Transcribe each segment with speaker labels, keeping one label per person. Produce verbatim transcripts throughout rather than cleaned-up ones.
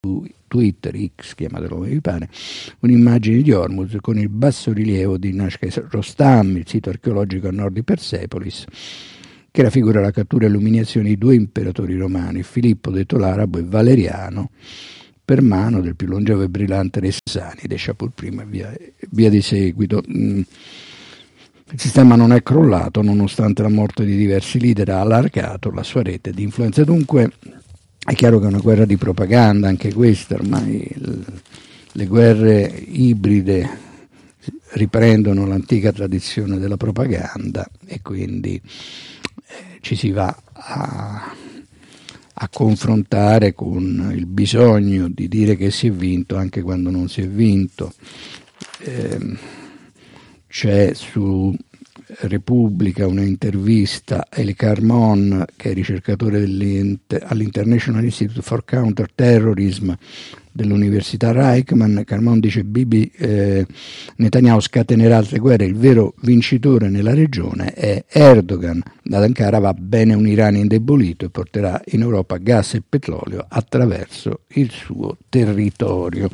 Speaker 1: Twitter, X, chiamatelo come vi pare, un'immagine di Hormuz con il bassorilievo di Nashka Rostam, il sito archeologico a nord di Persepolis, che raffigura la cattura e l'umiliazione di due imperatori romani, Filippo detto l'Arabo e Valeriano, per mano del più longevo e brillante dei Sasanidi, Shapur I e via, via di seguito. Mm. Il sistema non è crollato nonostante la morte di diversi leader, ha allargato la sua rete di influenza. Dunque è chiaro che è una guerra di propaganda, anche questa, ormai le guerre ibride riprendono l'antica tradizione della propaganda e quindi eh, ci si va a, a confrontare con il bisogno di dire che si è vinto anche quando non si è vinto. Eh, c'è su Repubblica una intervista a Eli Carmon, che è ricercatore all'International Institute for Counter-Terrorism dell'Università Reichman. Carmon dice: Bibi eh, Netanyahu scatenerà altre guerre, il vero vincitore nella regione è Erdogan. Ad Ankara va bene un Iran indebolito e porterà in Europa gas e petrolio attraverso il suo territorio.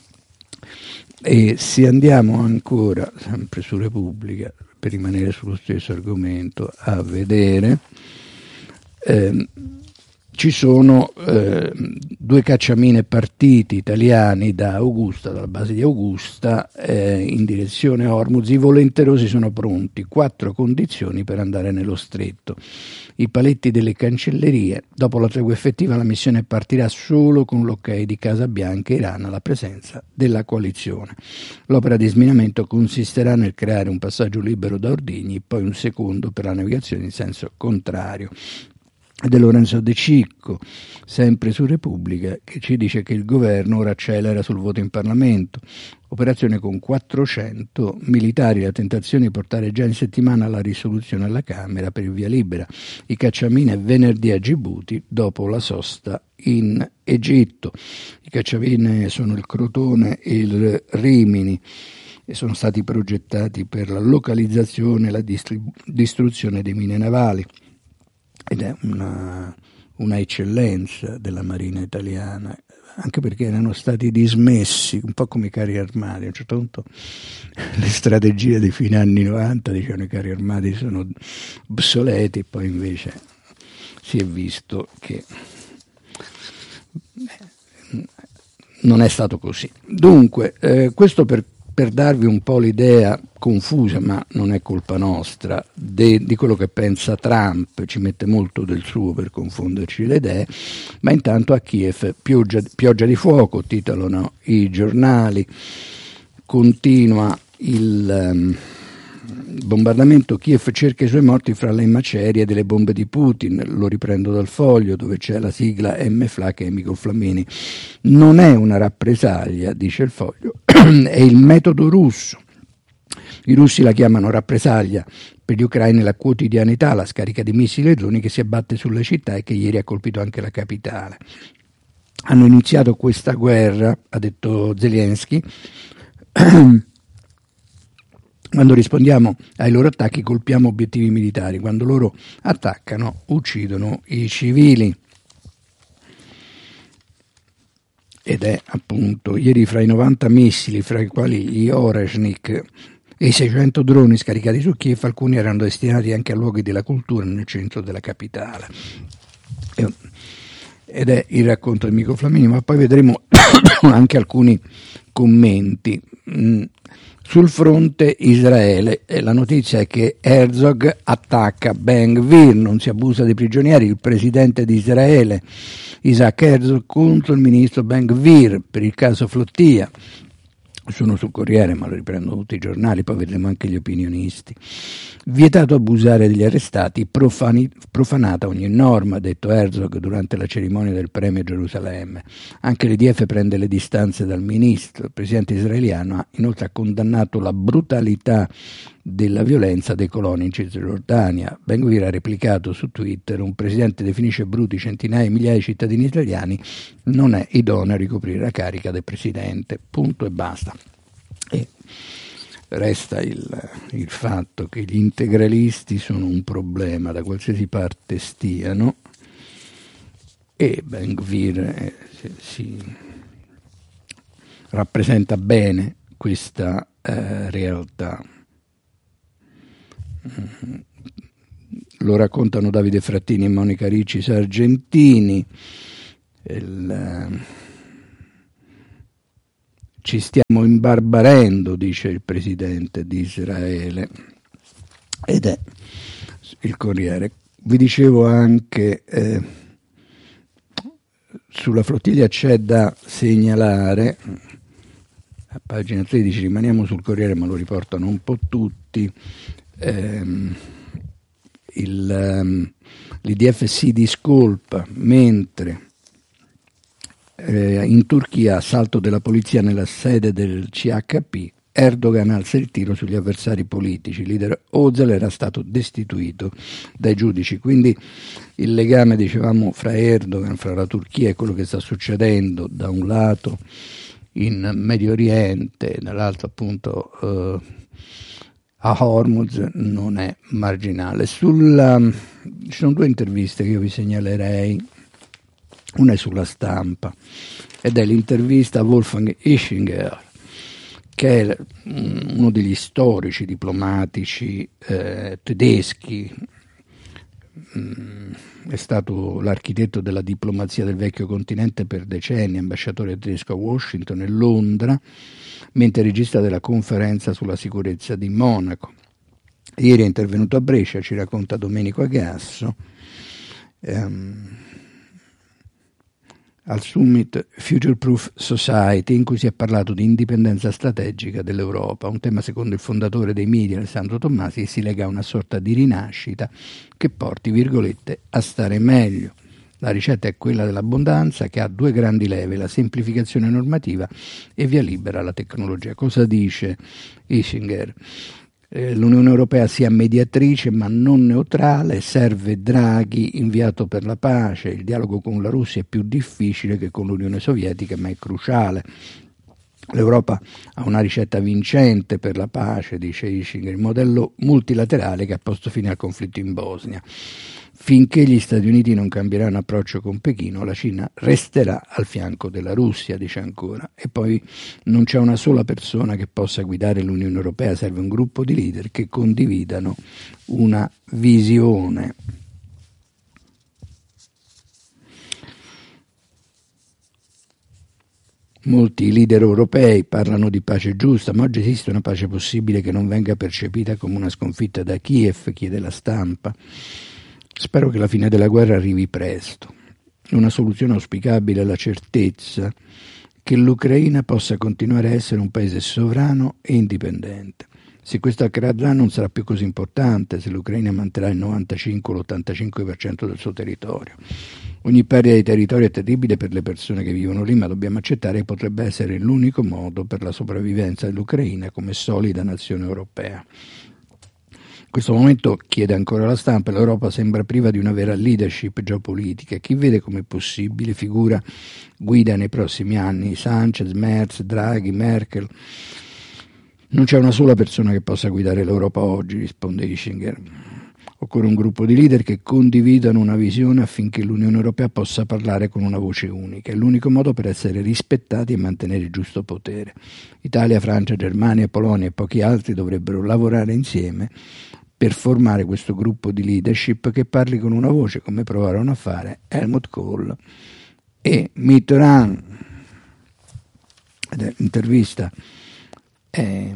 Speaker 1: E se andiamo ancora, sempre su Repubblica, per rimanere sullo stesso argomento, a vedere, eh, ci sono eh, due cacciamine partiti italiani da Augusta, dalla base di Augusta, eh, in direzione Hormuz. I volenterosi sono pronti, quattro condizioni per andare nello stretto. I paletti delle cancellerie, dopo la tregua effettiva la missione partirà solo con l'ok di Casa Bianca e Iran alla presenza della coalizione. L'opera di sminamento consisterà nel creare un passaggio libero da ordigni e poi un secondo per la navigazione in senso contrario. De Lorenzo De Cicco, sempre su Repubblica, che ci dice che il governo ora accelera sul voto in Parlamento, operazione con quattrocento militari, la tentazione di portare già in settimana la risoluzione alla Camera per il via libera, i cacciamine venerdì a Gibuti dopo la sosta in Egitto. I cacciamine sono il Crotone e il Rimini e sono stati progettati per la localizzazione e la distribu- distruzione dei mine navali. Ed è una, una eccellenza della Marina italiana, anche perché erano stati dismessi, un po' come i carri armati. A un certo punto le strategie dei fine anni novanta dicevano che i carri armati sono obsoleti, poi invece si è visto che non è stato così. Dunque, eh, questo per per darvi un po' l'idea confusa, ma non è colpa nostra, de, di quello che pensa Trump. Ci mette molto del suo per confonderci le idee, ma intanto a Kiev pioggia, pioggia di fuoco, titolano i giornali, continua il um, bombardamento, Kiev cerca i suoi morti fra le macerie delle bombe di Putin. Lo riprendo dal Foglio, dove c'è la sigla M F L A, che è Mico Flammini. Non è una rappresaglia, dice il Foglio, è il metodo russo. I russi la chiamano rappresaglia, per gli ucraini la quotidianità, la scarica di missili e droni che si abbatte sulle città e che ieri ha colpito anche la capitale. Hanno iniziato questa guerra, ha detto Zelensky, quando rispondiamo ai loro attacchi colpiamo obiettivi militari, quando loro attaccano uccidono i civili. Ed è appunto ieri fra i novanta missili, fra i quali gli Oreshnik e i seicento droni scaricati su Kiev, alcuni erano destinati anche a luoghi della cultura nel centro della capitale. Ed è il racconto di Mico Flammini, ma poi vedremo anche alcuni commenti. Sul fronte Israele, la notizia è che Herzog attacca Ben Gvir, non si abusa dei prigionieri. Il presidente di Israele, Isaac Herzog, contro il ministro Ben Gvir per il caso Flottia. Sono sul Corriere, ma lo riprendono tutti i giornali, poi vedremo anche gli opinionisti. Vietato abusare degli arrestati, profani, profanata ogni norma, ha detto Herzog durante la cerimonia del premio a Gerusalemme. Anche l'E D F prende le distanze dal ministro. Il presidente israeliano ha inoltre condannato la brutalità della violenza dei coloni in Cisgiordania. Ben Gvir ha replicato su Twitter: un presidente definisce bruti centinaia di migliaia di cittadini italiani, non è idoneo a ricoprire la carica del presidente, punto e basta. E resta il, il fatto che gli integralisti sono un problema da qualsiasi parte stiano, e Ben Gvir eh, si, rappresenta bene questa eh, realtà. Lo raccontano Davide Frattini e Monica Ricci Sargentini. Il, ci stiamo imbarbarendo, dice il presidente di Israele, ed è il Corriere. Vi dicevo anche eh, sulla flottiglia c'è da segnalare, a pagina tredici, rimaniamo sul Corriere ma lo riportano un po' tutti, ehm, il, um, l'I D F si discolpa mentre eh, in Turchia assalto della polizia nella sede del C H P, Erdogan alza il tiro sugli avversari politici, il leader Öcalan era stato destituito dai giudici, quindi il legame, dicevamo, fra Erdogan, fra la Turchia e quello che sta succedendo da un lato in Medio Oriente, dall'altro appunto eh, a Hormuz non è marginale. Sulla, ci sono due interviste che io vi segnalerei, una è sulla Stampa ed è l'intervista a Wolfgang Ischinger, che è uno degli storici diplomatici eh, tedeschi, mm, è stato l'architetto della diplomazia del vecchio continente per decenni, ambasciatore tedesco a Washington e Londra, mentre regista della conferenza sulla sicurezza di Monaco. Ieri è intervenuto a Brescia, ci racconta Domenico Agasso, ehm, al Summit Future Proof Society, in cui si è parlato di indipendenza strategica dell'Europa, un tema secondo il fondatore dei media Alessandro Tommasi che si lega a una sorta di rinascita che porti, virgolette, a stare meglio. La ricetta è quella dell'abbondanza, che ha due grandi leve, la semplificazione normativa e via libera alla tecnologia. Cosa dice Ischinger? Eh, l'Unione Europea sia mediatrice ma non neutrale, serve Draghi inviato per la pace, il dialogo con la Russia è più difficile che con l'Unione Sovietica ma è cruciale. L'Europa ha una ricetta vincente per la pace, dice Ischinger, il modello multilaterale che ha posto fine al conflitto in Bosnia. Finché gli Stati Uniti non cambieranno approccio con Pechino, la Cina resterà al fianco della Russia, dice ancora. E poi non c'è una sola persona che possa guidare l'Unione Europea, serve un gruppo di leader che condividano una visione. Molti leader europei parlano di pace giusta, ma oggi esiste una pace possibile che non venga percepita come una sconfitta da Kiev, chiede la Stampa. Spero che la fine della guerra arrivi presto. Una soluzione auspicabile è la certezza che l'Ucraina possa continuare a essere un paese sovrano e indipendente. Se questo accadrà non sarà più così importante se l'Ucraina manterrà il novantacinque o l'ottantacinque per cento del suo territorio. Ogni perdita di territorio è terribile per le persone che vivono lì, ma dobbiamo accettare che potrebbe essere l'unico modo per la sopravvivenza dell'Ucraina come solida nazione europea. In questo momento, chiede ancora la Stampa, l'Europa sembra priva di una vera leadership geopolitica. Chi vede come possibile figura guida nei prossimi anni? Sanchez, Merz, Draghi, Merkel. Non c'è una sola persona che possa guidare l'Europa oggi, risponde Ischinger. Occorre un gruppo di leader che condividano una visione affinché l'Unione Europea possa parlare con una voce unica. È l'unico modo per essere rispettati e mantenere il giusto potere. Italia, Francia, Germania, Polonia e pochi altri dovrebbero lavorare insieme per formare questo gruppo di leadership che parli con una voce, come provarono a fare Helmut Kohl e Mitterrand. L'intervista è,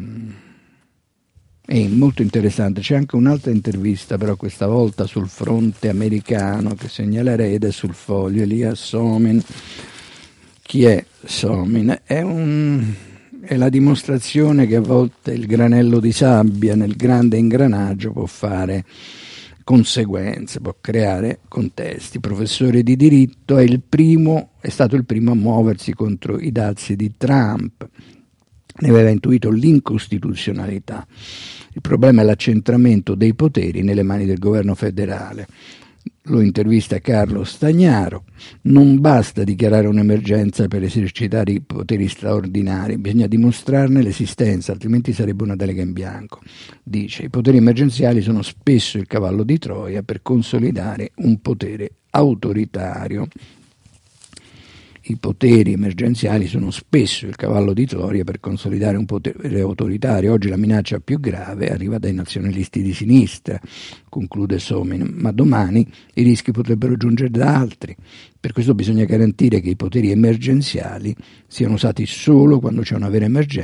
Speaker 1: è molto interessante. C'è anche un'altra intervista, però questa volta sul fronte americano, che segnalerei, ed è sul Foglio. Elias Somin. Chi è Somin? È un... è la dimostrazione che a volte il granello di sabbia nel grande ingranaggio può fare conseguenze, può creare contesti. Professore di diritto, è il primo, è stato il primo a muoversi contro i dazi di Trump. Ne aveva intuito l'incostituzionalità. Il problema è l'accentramento dei poteri nelle mani del governo federale. Lo intervista Carlo Stagnaro. Non basta dichiarare un'emergenza per esercitare i poteri straordinari, bisogna dimostrarne l'esistenza, altrimenti sarebbe una delega in bianco. Dice, i poteri emergenziali sono spesso il cavallo di Troia per consolidare un potere autoritario. I poteri emergenziali sono spesso il cavallo di Troia per consolidare un potere autoritario. Oggi la minaccia più grave arriva dai nazionalisti di sinistra, conclude Somin, ma domani i rischi potrebbero giungere da altri. Per questo bisogna garantire che i poteri emergenziali siano usati solo quando c'è una vera emergenza